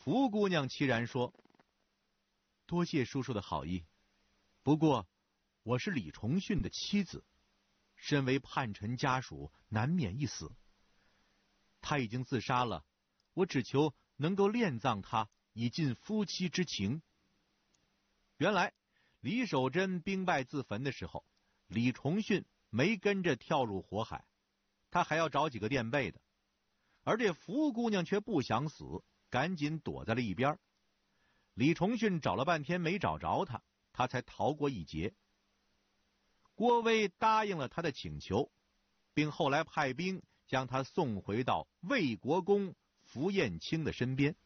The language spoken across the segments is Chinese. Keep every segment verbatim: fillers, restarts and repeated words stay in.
福姑娘凄然说：“多谢叔叔的好意，不过我是李重训的妻子，身为叛臣家属，难免一死。他已经自杀了，我只求能够殓葬他，以尽夫妻之情。”原来李守贞兵败自焚的时候，李重训没跟着跳入火海，他还要找几个垫背的，而这福姑娘却不想死，赶紧躲在了一边。李重训找了半天没找着他，他才逃过一劫。郭威答应了他的请求，并后来派兵将他送回到魏国公符彦卿的身边。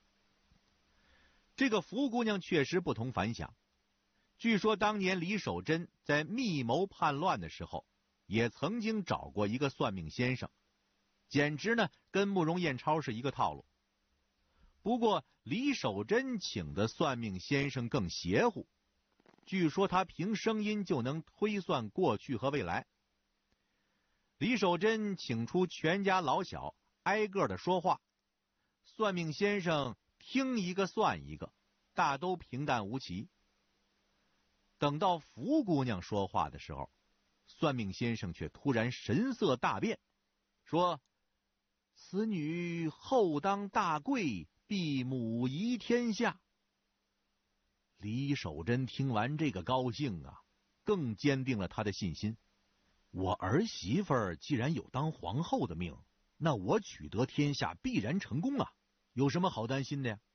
这个福姑娘确实不同凡响，据说当年李守贞在密谋叛乱的时候，也曾经找过一个算命先生，简直呢跟慕容彦超是一个套路。不过李守贞请的算命先生更邪乎，据说他凭声音就能推算过去和未来。李守贞请出全家老小，挨个的说话，算命先生听一个算一个，大都平淡无奇。等到福姑娘说话的时候，算命先生却突然神色大变，说：“此女后当大贵，必母仪天下。”李守贞听完这个高兴啊，更坚定了他的信心。我儿媳妇儿既然有当皇后的命，那我取得天下必然成功啊，有什么好担心的呀？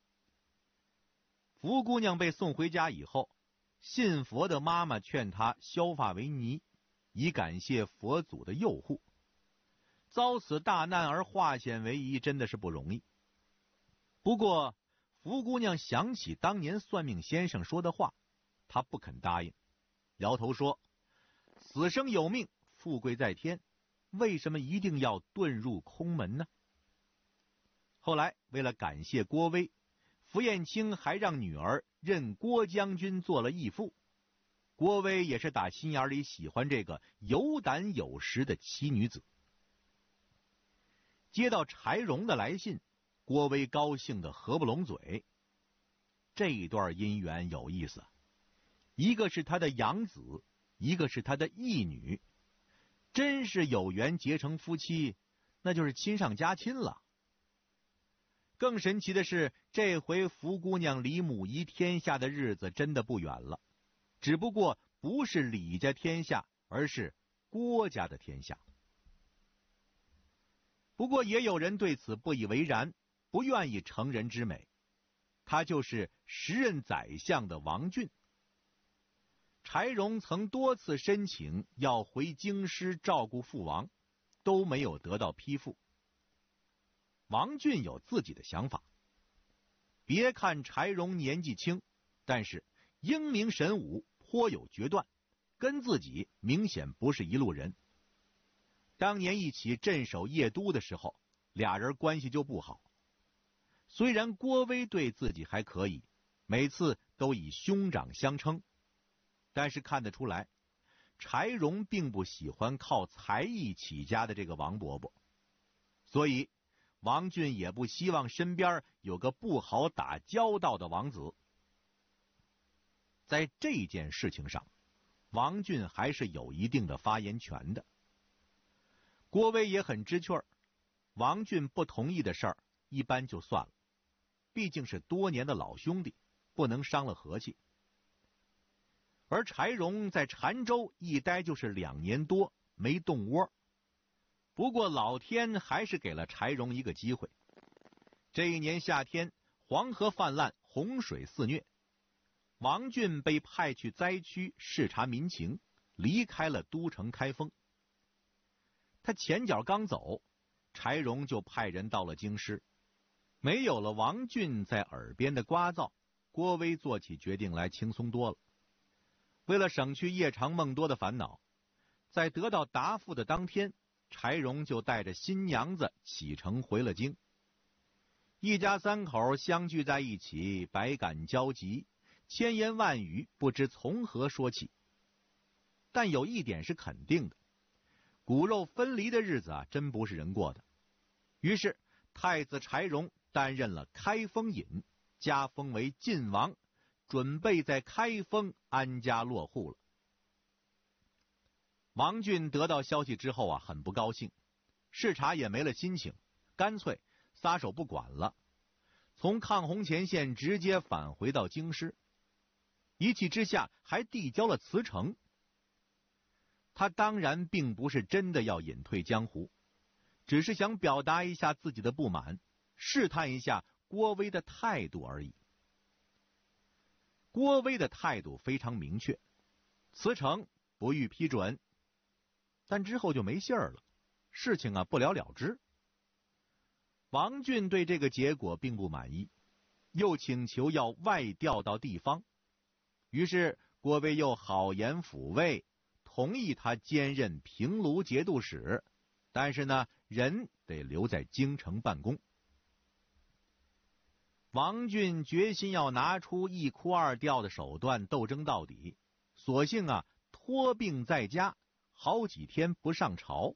福姑娘被送回家以后，信佛的妈妈劝她削发为尼，以感谢佛祖的佑护。遭此大难而化险为夷，真的是不容易。不过福姑娘想起当年算命先生说的话，她不肯答应，摇头说：“死生有命，富贵在天，为什么一定要遁入空门呢？”后来为了感谢郭威，符彦卿还让女儿认郭将军做了义父。郭威也是打心眼里喜欢这个有胆有识的奇女子。接到柴荣的来信，郭威高兴得合不拢嘴。这一段姻缘有意思，一个是他的养子，一个是他的义女，真是有缘结成夫妻，那就是亲上加亲了。更神奇的是，这回福姑娘离母仪天下的日子真的不远了，只不过不是李家天下，而是郭家的天下。不过也有人对此不以为然，不愿意成人之美。他就是时任宰相的王俊。柴荣曾多次申请要回京师照顾父王，都没有得到批复。王俊有自己的想法，别看柴荣年纪轻，但是英明神武，颇有决断，跟自己明显不是一路人。当年一起镇守邺都的时候，俩人关系就不好。虽然郭威对自己还可以，每次都以兄长相称，但是看得出来，柴荣并不喜欢靠才艺起家的这个王伯伯，所以王俊也不希望身边有个不好打交道的王子。在这件事情上，王俊还是有一定的发言权的。郭威也很知趣儿，王俊不同意的事儿一般就算了，毕竟是多年的老兄弟，不能伤了和气。而柴荣在澶州一待就是两年多，没动窝。不过老天还是给了柴荣一个机会。这一年夏天，黄河泛滥，洪水肆虐，王俊被派去灾区视察民情，离开了都城开封。他前脚刚走，柴荣就派人到了京师。没有了王俊在耳边的聒噪，郭威做起决定来轻松多了。为了省去夜长梦多的烦恼，在得到答复的当天，柴荣就带着新娘子启程回了京。一家三口相聚在一起，百感交集，千言万语不知从何说起。但有一点是肯定的，骨肉分离的日子啊，真不是人过的。于是太子柴荣担任了开封尹，加封为晋王，准备在开封安家落户了。王俊得到消息之后啊，很不高兴，视察也没了心情，干脆撒手不管了，从抗洪前线直接返回到京师，一气之下还递交了辞呈。他当然并不是真的要隐退江湖，只是想表达一下自己的不满，试探一下郭威的态度而已。郭威的态度非常明确，辞呈不予批准，但之后就没信儿了，事情啊不了了之。王俊对这个结果并不满意，又请求要外调到地方，于是郭威又好言抚慰，同意他兼任平卢节度使，但是呢，人得留在京城办公。王俊决心要拿出一哭二调的手段斗争到底，索性啊托病在家，好几天不上朝。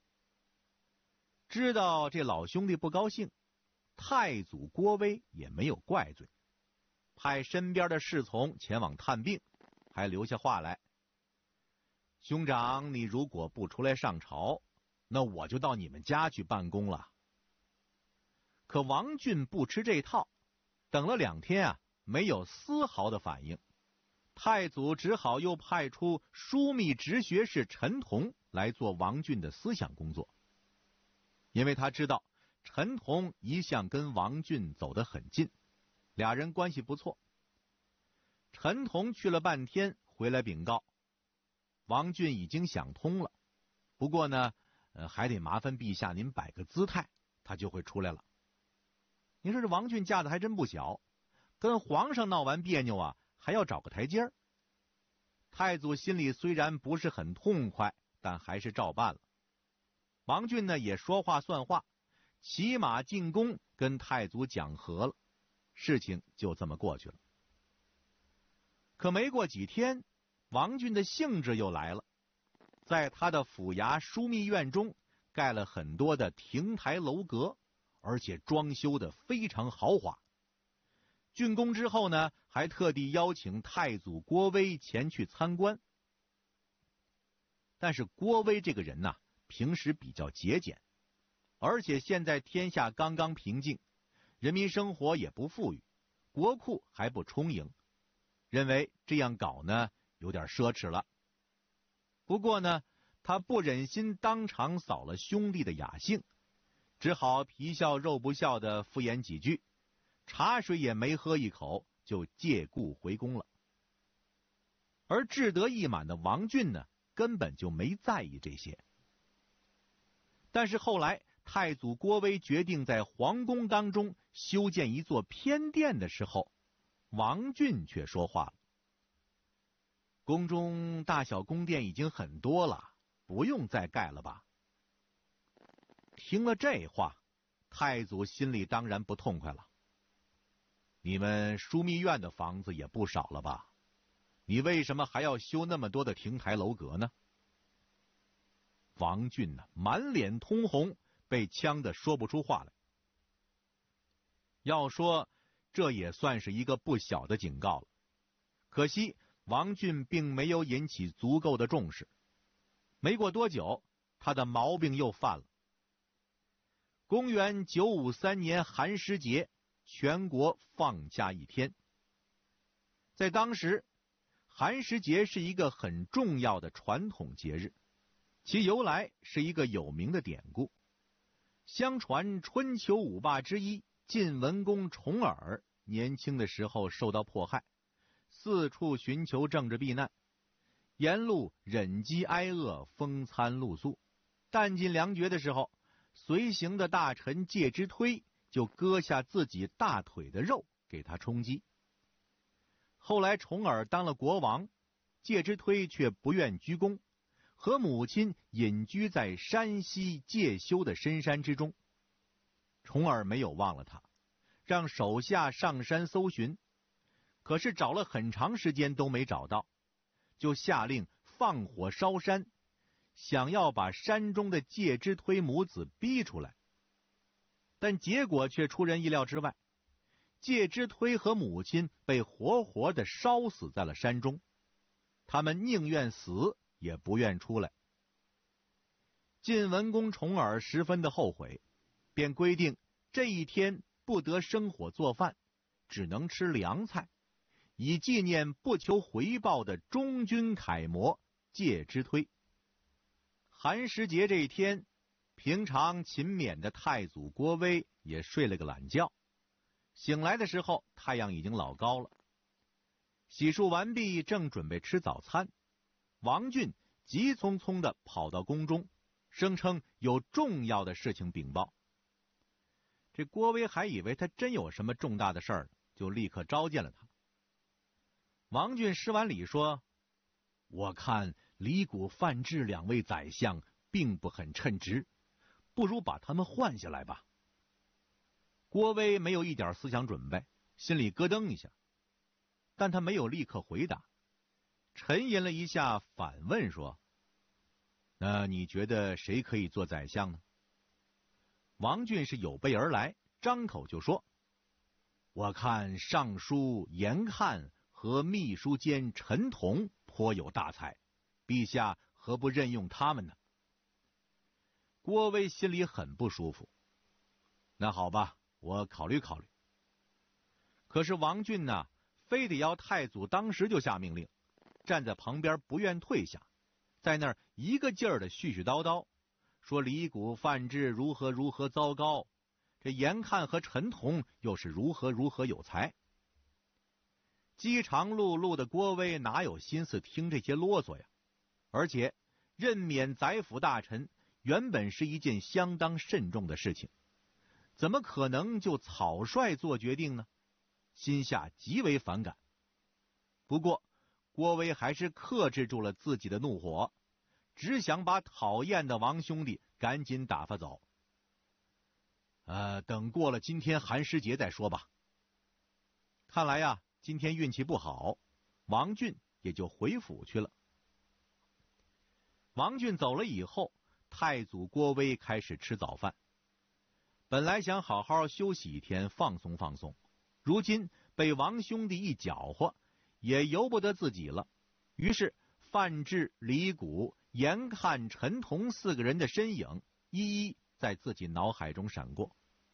知道这老兄弟不高兴，太祖郭威也没有怪罪，派身边的侍从前往探病，还留下话来：兄长，你如果不出来上朝，那我就到你们家去办公了。可王俊不吃这套，等了两天啊，没有丝毫的反应。太祖只好又派出枢密直学士陈同来做王俊的思想工作，因为他知道陈同一向跟王俊走得很近，俩人关系不错。陈同去了半天，回来禀告，王俊已经想通了，不过呢，呃，还得麻烦陛下您摆个姿态，他就会出来了。你说这王俊架子还真不小，跟皇上闹完别扭啊，还要找个台阶儿。太祖心里虽然不是很痛快，但还是照办了。王俊呢也说话算话，骑马进宫跟太祖讲和了，事情就这么过去了。可没过几天，王俊的兴致又来了，在他的府衙枢密院中盖了很多的亭台楼阁，而且装修的非常豪华。竣工之后呢，还特地邀请太祖郭威前去参观。但是郭威这个人呐、啊，平时比较节俭，而且现在天下刚刚平静，人民生活也不富裕，国库还不充盈，认为这样搞呢有点奢侈了。不过呢，他不忍心当场扫了兄弟的雅兴，只好皮笑肉不笑的敷衍几句，茶水也没喝一口，就借故回宫了。而志得意满的王俊呢，根本就没在意这些。但是后来太祖郭威决定在皇宫当中修建一座偏殿的时候，王俊却说话了：宫中大小宫殿已经很多了，不用再盖了吧。听了这话，太祖心里当然不痛快了。你们枢密院的房子也不少了吧？你为什么还要修那么多的亭台楼阁呢？王俊呢、啊，满脸通红，被呛得说不出话来。要说这也算是一个不小的警告了，可惜王俊并没有引起足够的重视。没过多久，他的毛病又犯了。公元九五三年寒食节，全国放假一天。在当时，寒食节是一个很重要的传统节日，其由来是一个有名的典故。相传春秋五霸之一晋文公重耳年轻的时候受到迫害，四处寻求政治避难，沿路忍饥挨饿，风餐露宿，弹尽粮绝的时候，随行的大臣介之推就割下自己大腿的肉给他充饥。后来重耳当了国王，介之推却不愿居宫，和母亲隐居在山西介休的深山之中。重耳没有忘了他，让手下上山搜寻，可是找了很长时间都没找到，就下令放火烧山，想要把山中的介之推母子逼出来。 但结果却出人意料之外，介之推和母亲被活活地烧死在了山中，他们宁愿死也不愿出来。晋文公重耳十分的后悔，便规定这一天不得生火做饭，只能吃凉菜，以纪念不求回报的忠君楷模介之推。寒食节这一天，平常勤勉的太祖郭威也睡了个懒觉，醒来的时候太阳已经老高了。洗漱完毕，正准备吃早餐，王俊急匆匆地跑到宫中，声称有重要的事情禀报。这郭威还以为他真有什么重大的事儿，就立刻召见了他。王俊施完礼说：“我看李谷、范质两位宰相并不很称职，不如把他们换下来吧。”郭威没有一点思想准备，心里咯噔一下，但他没有立刻回答，沉吟了一下，反问说：“那你觉得谁可以做宰相呢？”王俊是有备而来，张口就说：“我看尚书严翰和秘书监陈同颇有大才，陛下何不任用他们呢？”郭威心里很不舒服。那好吧，我考虑考虑。可是王俊呢，非得要太祖当时就下命令，站在旁边不愿退下，在那儿一个劲儿的絮絮叨叨，说李谷、范质如何如何糟糕，这严翰和陈同又是如何如何有才。饥肠辘辘的郭威哪有心思听这些啰嗦呀？而且任免宰辅大臣原本是一件相当慎重的事情，怎么可能就草率做决定呢？心下极为反感。不过郭威还是克制住了自己的怒火，只想把讨厌的王兄弟赶紧打发走。呃，等过了今天寒食节再说吧。看来呀，今天运气不好，王俊也就回府去了。王俊走了以后，太祖郭威开始吃早饭。本来想好好休息一天，放松放松，如今被王兄弟一搅和，也由不得自己了。于是范质、李谷、严翰、陈同四个人的身影一一在自己脑海中闪过。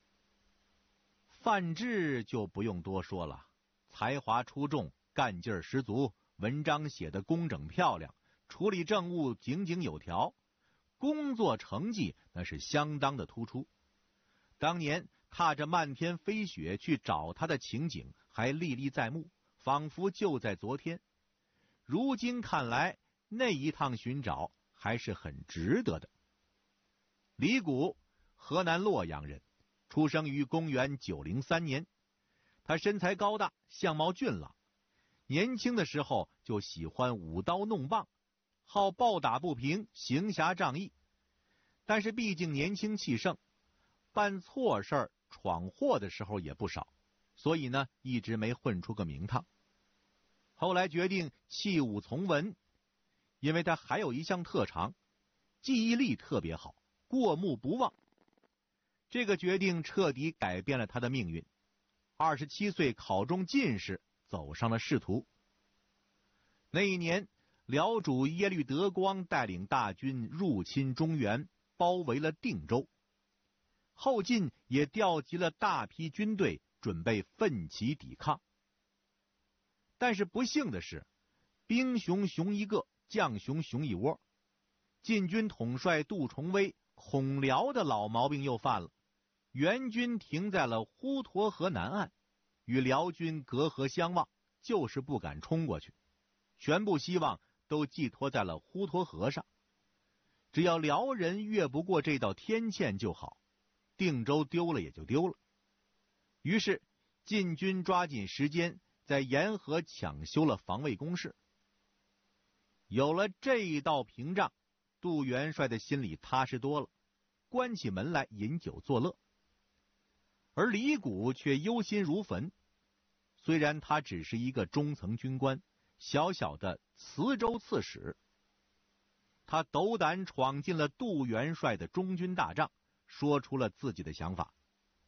范质就不用多说了，才华出众，干劲儿十足，文章写得工整漂亮，处理政务井井有条，工作成绩那是相当的突出。当年踏着漫天飞雪去找他的情景还历历在目，仿佛就在昨天。如今看来，那一趟寻找还是很值得的。李谷，河南洛阳人，出生于公元九零三年。他身材高大，相貌俊朗，年轻的时候就喜欢舞刀弄棒，好暴打不平，行侠仗义。但是毕竟年轻气盛，办错事儿、闯祸的时候也不少，所以呢，一直没混出个名堂。后来决定弃武从文，因为他还有一项特长，记忆力特别好，过目不忘。这个决定彻底改变了他的命运。二十七岁考中进士，走上了仕途。那一年，辽主耶律德光带领大军入侵中原，包围了定州。后晋也调集了大批军队，准备奋起抵抗。但是不幸的是，兵熊熊一个，将熊熊一窝。晋军统帅杜重威恐辽的老毛病又犯了，援军停在了滹沱河南岸，与辽军隔河相望，就是不敢冲过去，全部希望都寄托在了滹沱河上。只要辽人越不过这道天堑就好，定州丢了也就丢了。于是晋军抓紧时间在沿河抢修了防卫工事。有了这一道屏障，杜元帅的心里踏实多了，关起门来饮酒作乐。而李谷却忧心如焚，虽然他只是一个中层军官，小小的磁州刺史，他斗胆闯进了杜元帅的中军大帐，说出了自己的想法。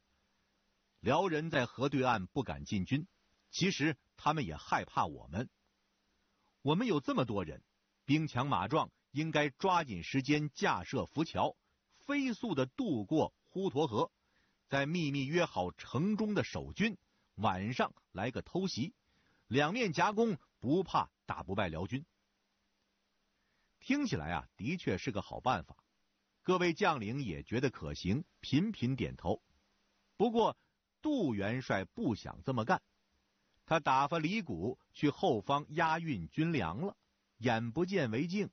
辽人在河对岸不敢进军，其实他们也害怕我们。我们有这么多人，兵强马壮，应该抓紧时间架设浮桥，飞速地渡过滹沱河，再秘密约好城中的守军，晚上来个偷袭，两面夹攻，不怕打不败辽军。听起来啊，的确是个好办法，各位将领也觉得可行，频频点头。不过杜元帅不想这么干，他打发李谷去后方押运军粮了，眼不见为净。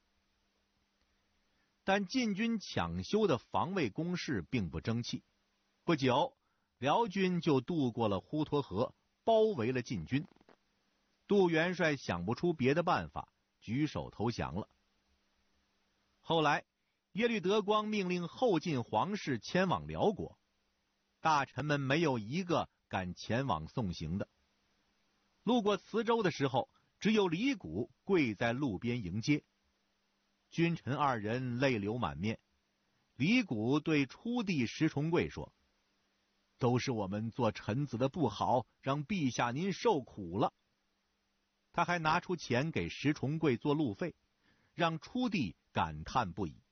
但晋军抢修的防卫工事并不争气，不久辽军就渡过了滹沱河，包围了晋军。杜元帅想不出别的办法，举手投降了。后来耶律德光命令后晋皇室迁往辽国，大臣们没有一个敢前往送行的。路过磁州的时候，只有李谷跪在路边迎接。君臣二人泪流满面。李谷对初帝石重贵说：“都是我们做臣子的不好，让陛下您受苦了。”他还拿出钱给石重贵做路费，让初帝感叹不已。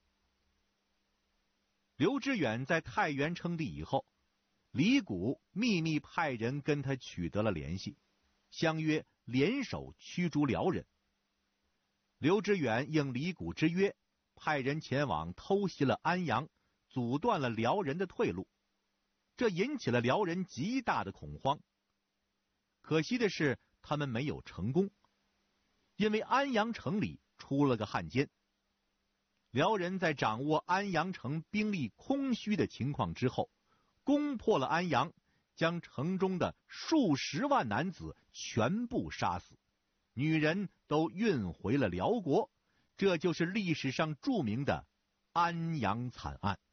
刘知远在太原称帝以后，李谷秘密派人跟他取得了联系，相约联手驱逐辽人。刘知远应李谷之约，派人前往偷袭了安阳，阻断了辽人的退路，这引起了辽人极大的恐慌。可惜的是，他们没有成功，因为安阳城里出了个汉奸。辽人在掌握安阳城兵力空虚的情况之后，攻破了安阳，将城中的数十万男子全部杀死，女人都运回了辽国，这就是历史上著名的安阳惨案。